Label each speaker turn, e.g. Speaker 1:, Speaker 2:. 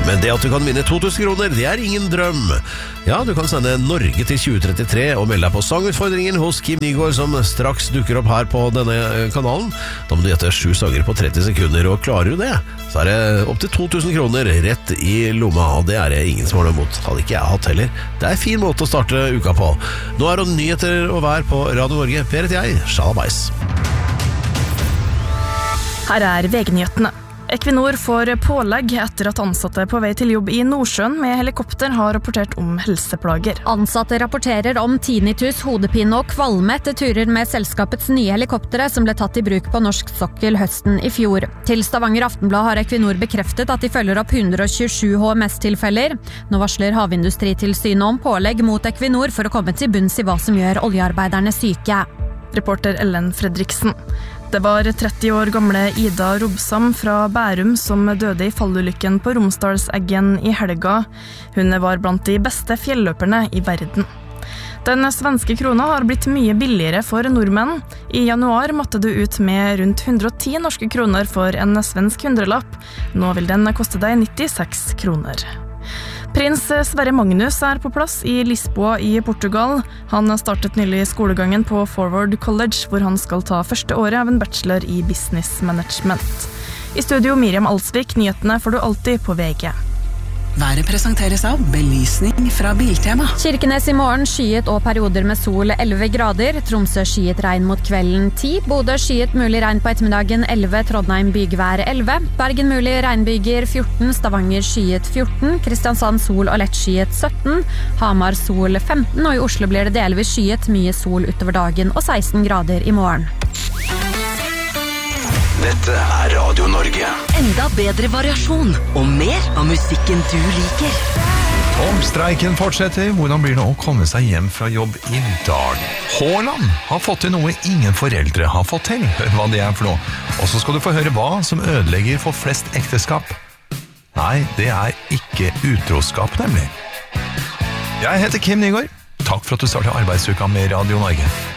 Speaker 1: Men det at du kan vinne 2000 kroner, det er ingen drøm. Ja, du kan sende Norge til 2033 og melde deg på sangutfordringen hos Kim Nygaard, som straks dukker opp her på denne kanalen. Da må du gjette 7 sanger på 30 sekunder, og klarer du det, så er det opp til 2000 kroner rett i lomma, og det er det ingen som har noe imot. Hadde ikke jeg hatt heller. Det er en fin måte å starte uka på. Nå er det nyheter å være på Radio Norge. Per heter jeg, Shalabais.
Speaker 2: Her er VG-nyhetene. Equinor får pålegg etter at ansatte på vei til jobb i Nordsjøen med helikopter har rapportert om helseplager.
Speaker 3: Ansatte rapporterer om tinnitus, hodepine og kvalme etter turer med selskapets nye helikoptere som ble tatt i bruk på norsk sokkel høsten i fjor. Til Stavanger Aftenblad har Equinor bekreftet at de følger opp 127 HMS-tilfeller. Nå varsler Havindustritilsynet om pålegg mot Equinor for å komme til bunns i hva som gjør oljearbeiderne syke.
Speaker 2: Reporter Ellen Fredriksen. Det var 30 år gamle Ida Robsam fra Bærum som døde i fallulykken på Romsdalseggen i helga. Hun var blant de beste fjelløperne i verden. Den svenske krona har blitt mye billigere for nordmenn. I januar måtte du ut med rundt 110 norske kroner for en svensk hundrelapp. Nå vil den koste deg 96 kroner. Prins Sverre Magnus er på plass i Lisboa i Portugal. Han startet nylig skolegangen på Forward College, hvor han skal ta første året av en bachelor i business management. I studio Miriam Alsvik, nyhetene får du alltid på VG.
Speaker 4: Været presenteres av belysning fra Biltema.
Speaker 3: Kirkenes i morgen skyet og perioder med sol 11 grader. Tromsø skyet regn mot kvelden 10. Bodø skyet mulig regn på ettermiddagen 11. Trondheim bygvær 11. Bergen mulig regnbyger 14. Stavanger skyet 14. Kristiansand sol og lett skyet 17. Hamar sol 15. Og i Oslo blir det delvis skyet, mye sol utover dagen og 16 grader i morgen.
Speaker 5: Dette er Radio Norge.
Speaker 6: Enda bedre variasjon og mer av musikken du liker.
Speaker 7: Og streiken fortsetter. Hvordan blir det å komme seg hjem fra jobb i dag? Haaland har fått til noe ingen foreldre har fått til. Hør hva det er for noe. Og så skal du få høre hva som ødelegger for flest ekteskap. Nei, det er ikke utroskap, nemlig. Jeg heter Kim Nygaard. Takk for at du startet arbeidsuka med Radio Norge.